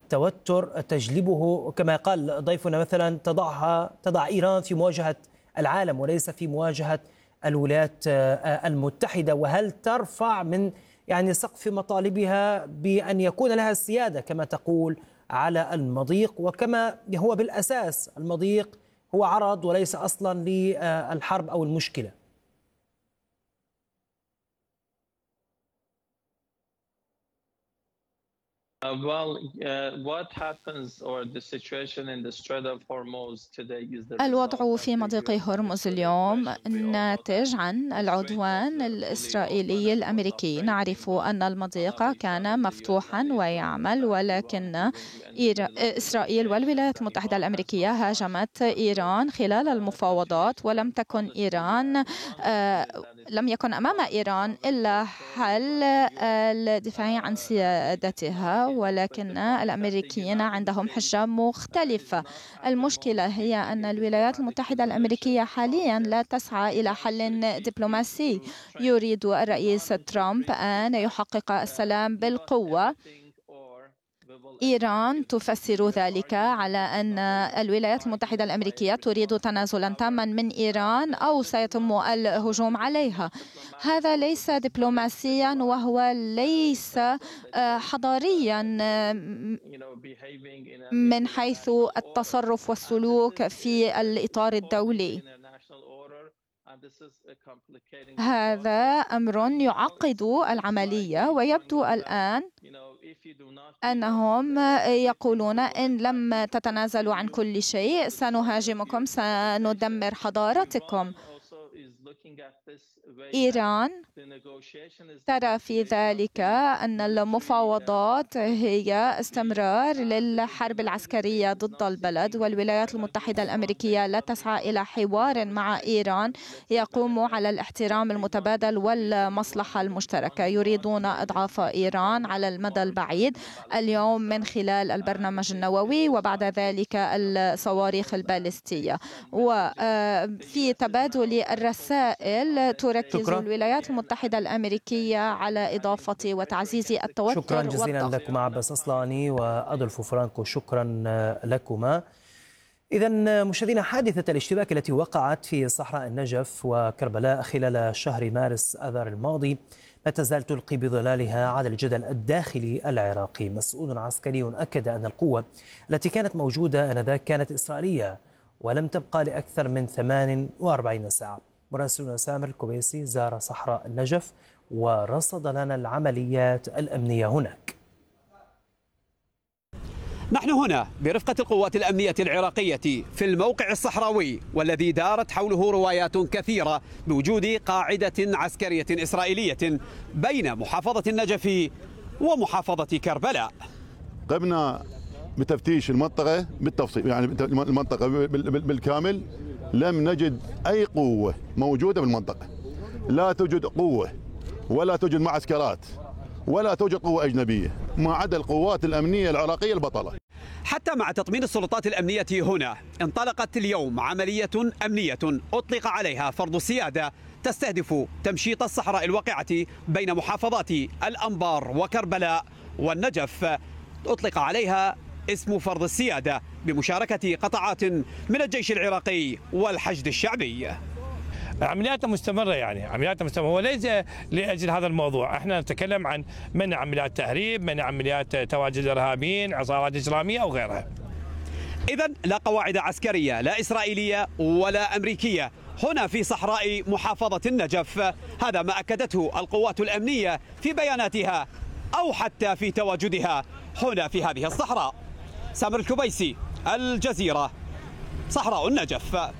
التوتر تجلبه كما قال ضيفنا مثلا تضع إيران في مواجهة العالم وليس في مواجهة الولايات المتحدة؟ وهل ترفع من سقف مطالبها بأن يكون لها السيادة كما تقول على المضيق، وكما هو بالأساس المضيق هو عرض وليس أصلا للحرب أو المشكلة؟ الوضع في مضيق هرمز اليوم ناتج عن العدوان الإسرائيلي الأمريكي. نعرف أن المضيق كان مفتوحا ويعمل، ولكن إسرائيل والولايات المتحدة الأمريكية هاجمت إيران خلال المفاوضات، ولم يكن أمام إيران إلا حل الدفاع عن سيادتها، ولكن الأمريكيين عندهم حجة مختلفة. المشكلة هي أن الولايات المتحدة الأمريكية حاليا لا تسعى إلى حل دبلوماسي. يريد الرئيس ترامب أن يحقق السلام بالقوة. إيران تفسر ذلك على أن الولايات المتحدة الأمريكية تريد تنازلا تاما من إيران أو سيتم الهجوم عليها. هذا ليس دبلوماسيا وهو ليس حضاريا من حيث التصرف والسلوك في الإطار الدولي. هذا أمر يعقد العملية، ويبدو الآن أنهم يقولون إن لم تتنازلوا عن كل شيء سنهاجمكم، سندمر حضارتكم. إيران ترى في ذلك أن المفاوضات هي استمرار للحرب العسكرية ضد البلد، والولايات المتحدة الأمريكية لا تسعى إلى حوار مع إيران يقوم على الاحترام المتبادل والمصلحة المشتركة. يريدون إضعاف إيران على المدى البعيد، اليوم من خلال البرنامج النووي وبعد ذلك الصواريخ البالستية. وفي تبادل الرسائل تركز الولايات المتحدة الأمريكية على إضافة وتعزيز التوتر. شكرا جزيلا لكم عباس أصلاني وأدولفو فرانكو، شكرا لكما. إذن مشاهدينا، حادثة الاشتباك التي وقعت في صحراء النجف وكربلاء خلال شهر مارس آذار الماضي لا تزال تلقي بظلالها على الجدل الداخلي العراقي. مسؤول عسكري أكد أن القوة التي كانت موجودة آنذاك كانت إسرائيلية ولم تبقى لأكثر من 48 ساعة. مراسلنا سامر الكوبيسي زار صحراء النجف ورصد لنا العمليات الأمنية هناك. نحن هنا برفقة القوات الأمنية العراقية في الموقع الصحراوي، والذي دارت حوله روايات كثيرة بوجود قاعدة عسكرية إسرائيلية بين محافظة النجف ومحافظة كربلاء. قمنا بتفتيش المنطقة بالتفصيل، يعني المنطقة بالكامل. لم نجد أي قوة موجودة بالمنطقة، لا توجد قوة ولا توجد معسكرات ولا توجد قوة أجنبية ما عدا القوات الأمنية العراقية البطلة. حتى مع تطمين السلطات الأمنية هنا، انطلقت اليوم عملية أمنية أطلق عليها فرض السيادة، تستهدف تمشيط الصحراء الواقعة بين محافظات الأنبار وكربلاء والنجف. أطلق عليها اسم فرض السيادة بمشاركة قطاعات من الجيش العراقي والحشد الشعبي. عمليات مستمرة، يعني عمليات مستمرة، وليس لأجل هذا الموضوع. احنا نتكلم عن منع عمليات تهريب، منع عمليات تواجد إرهابيين، عصابات إجرامية أو غيرها. إذن لا قواعد عسكرية لا إسرائيلية ولا أمريكية هنا في صحراء محافظة النجف. هذا ما أكدته القوات الأمنية في بياناتها أو حتى في تواجدها هنا في هذه الصحراء. سامر الكوبيسي، الجزيرة، صحراء النجف.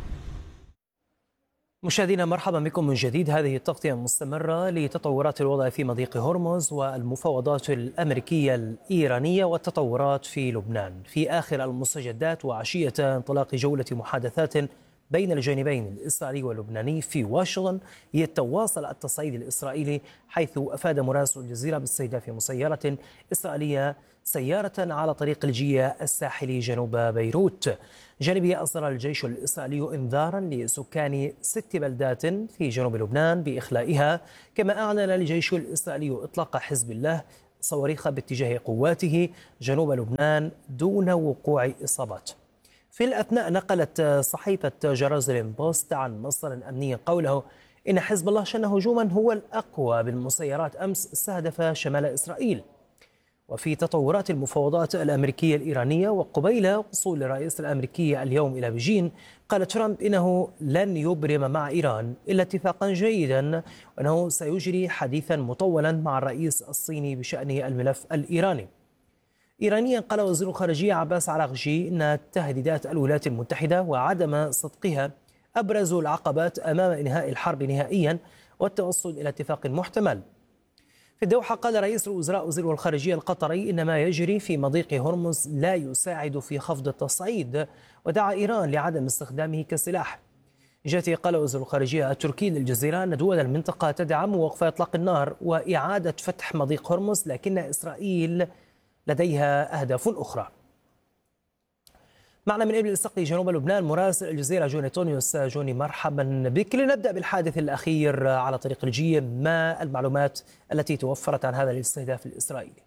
مشاهدينا، مرحبا بكم من جديد. هذه التغطية مستمرة لتطورات الوضع في مضيق هرمز والمفاوضات الأمريكية الإيرانية والتطورات في لبنان. في آخر المستجدات وعشية انطلاق جولة محادثات بين الجانبين الإسرائيلي واللبناني في واشنطن، يتواصل التصعيد الإسرائيلي، حيث أفاد مراسل الجزيرة باستهداف مسيرة إسرائيلية سيارة على طريق الجية الساحلي جنوب بيروت. جانبية أصدر الجيش الإسرائيلي إنذارا لسكان 6 بلدات في جنوب لبنان بإخلائها، كما أعلن الجيش الإسرائيلي إطلاق حزب الله صواريخ باتجاه قواته جنوب لبنان دون وقوع إصابات. في الأثناء نقلت صحيفة جيروزاليم بوست عن مصدر أمني قوله إن حزب الله شن هجوما هو الأقوى بالمسيرات أمس استهدف شمال إسرائيل. وفي تطورات المفاوضات الأمريكية الإيرانية وقبيل وصول الرئيس الأمريكي اليوم إلى بيجين، قال ترامب إنه لن يبرم مع إيران إلا اتفاقا جيدا، وأنه سيجري حديثا مطولا مع الرئيس الصيني بشأن الملف الإيراني. إيرانيا قال وزير الخارجية عباس عراغجي إن تهديدات الولايات المتحدة وعدم صدقها أبرز العقبات أمام إنهاء الحرب نهائيا والتوصل إلى اتفاق محتمل. في الدوحة قال رئيس الوزراء وزير الخارجية القطري إن ما يجري في مضيق هرمز لا يساعد في خفض التصعيد، ودعا إيران لعدم استخدامه كسلاح. جاته قال وزير الخارجية التركي للجزيرة أن دول المنطقة تدعم وقف إطلاق النار وإعادة فتح مضيق هرمز، لكن إسرائيل لديها أهداف أخرى. معنا من إبل السقي جنوب لبنان مراسل الجزيرة جوني تونيوس. جوني مرحبا بك. لنبدأ بالحادث الأخير على طريق الجيم، ما المعلومات التي توفرت عن هذا الاستهداف الإسرائيلي؟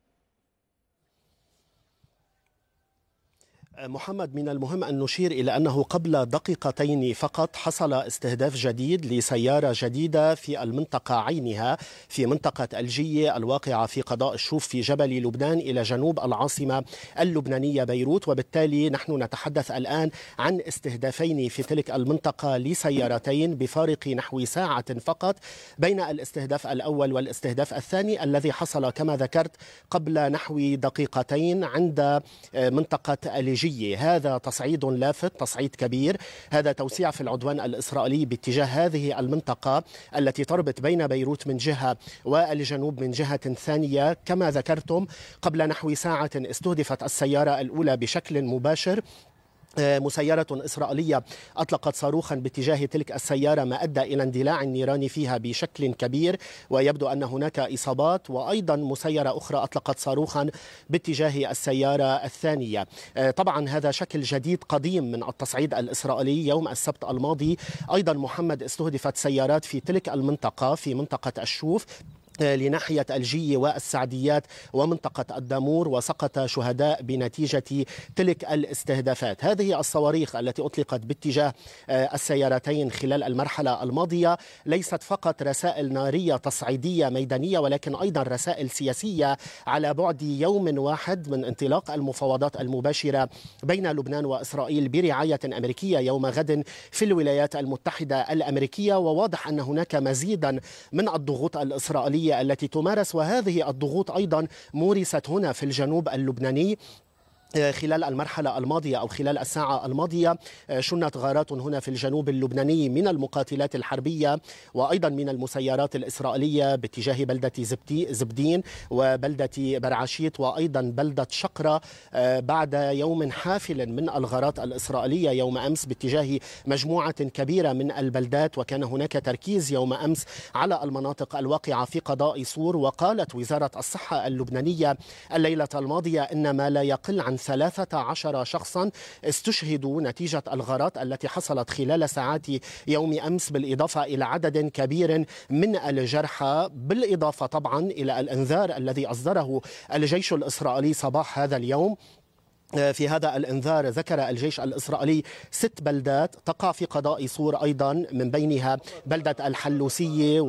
محمد، من المهم أن نشير إلى أنه قبل دقيقتين فقط حصل استهداف جديد لسيارة جديدة في المنطقة عينها في منطقة الجية الواقعة في قضاء الشوف في جبل لبنان إلى جنوب العاصمة اللبنانية بيروت، وبالتالي نحن نتحدث الآن عن استهدافين في تلك المنطقة لسيارتين بفارق نحو ساعة فقط بين الاستهداف الأول والاستهداف الثاني الذي حصل كما ذكرت قبل نحو دقيقتين عند منطقة الجية. هذا تصعيد لافت، تصعيد كبير، هذا توسيع في العدوان الإسرائيلي باتجاه هذه المنطقة التي تربط بين بيروت من جهة والجنوب من جهة ثانية. كما ذكرتم قبل نحو ساعة استهدفت السيارة الأولى بشكل مباشر، مسيرة إسرائيلية أطلقت صاروخا باتجاه تلك السيارة ما أدى إلى اندلاع النيران فيها بشكل كبير ويبدو أن هناك إصابات، وأيضا مسيرة أخرى أطلقت صاروخا باتجاه السيارة الثانية. طبعا هذا شكل جديد قديم من التصعيد الإسرائيلي. يوم السبت الماضي أيضا محمد استهدفت سيارات في تلك المنطقة في منطقة الشوف لناحية الجية والسعديات ومنطقة الدامور، وسقط شهداء بنتيجة تلك الاستهدافات. هذه الصواريخ التي أطلقت باتجاه السيارتين خلال المرحلة الماضية ليست فقط رسائل نارية تصعيدية ميدانية، ولكن أيضا رسائل سياسية على بعد يوم واحد من انطلاق المفاوضات المباشرة بين لبنان وإسرائيل برعاية أمريكية يوم غد في الولايات المتحدة الأمريكية. وواضح أن هناك مزيدا من الضغوط الإسرائيلية التي تمارس، وهذه الضغوط أيضا مورست هنا في الجنوب اللبناني. خلال المرحلة الماضية أو خلال الساعة الماضية شنت غارات هنا في الجنوب اللبناني من المقاتلات الحربية وأيضا من المسيرات الإسرائيلية باتجاه بلدة زبدين وبلدة برعشيت وأيضا بلدة شقرة، بعد يوم حافل من الغارات الإسرائيلية يوم أمس باتجاه مجموعة كبيرة من البلدات. وكان هناك تركيز يوم أمس على المناطق الواقعة في قضاء صور. وقالت وزارة الصحة اللبنانية الليلة الماضية إن ما لا يقل عن 13 شخصا استشهدوا نتيجة الغارات التي حصلت خلال ساعات يوم أمس، بالإضافة إلى عدد كبير من الجرحى، بالإضافة طبعا إلى الإنذار الذي أصدره الجيش الإسرائيلي صباح هذا اليوم. في هذا الإنذار ذكر الجيش الإسرائيلي 6 بلدات تقع في قضاء صور أيضا، من بينها بلدة الحلوسية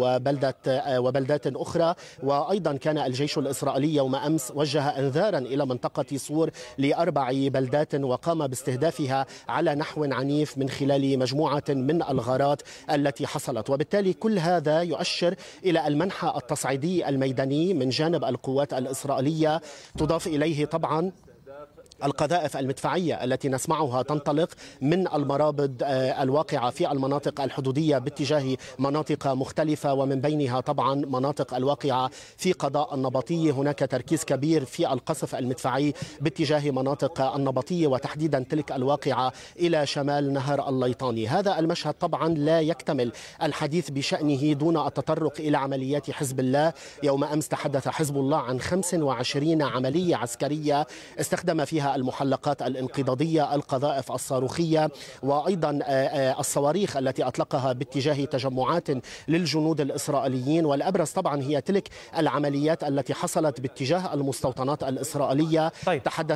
وبلدات أخرى. وأيضا كان الجيش الإسرائيلي يوم أمس وجه إنذارا إلى منطقة صور ل4 بلدات وقام باستهدافها على نحو عنيف من خلال مجموعة من الغارات التي حصلت. وبالتالي كل هذا يؤشر إلى المنحى التصعيدي الميداني من جانب القوات الإسرائيلية، تضاف إليه طبعا القذائف المدفعية التي نسمعها تنطلق من المرابط الواقعة في المناطق الحدودية باتجاه مناطق مختلفة، ومن بينها طبعا مناطق الواقعة في قضاء النبطية. هناك تركيز كبير في القصف المدفعي باتجاه مناطق النبطية وتحديدا تلك الواقعة إلى شمال نهر الليطاني. هذا المشهد طبعا لا يكتمل الحديث بشأنه دون التطرق إلى عمليات حزب الله. يوم أمس تحدث حزب الله عن 25 عملية عسكرية استخدم استخدم فيها المحلقات الانقضاضية، القذائف الصاروخية، وأيضا الصواريخ التي أطلقها باتجاه تجمعات للجنود الإسرائيليين. والأبرز طبعا هي تلك العمليات التي حصلت باتجاه المستوطنات الإسرائيلية. طيب. تحدث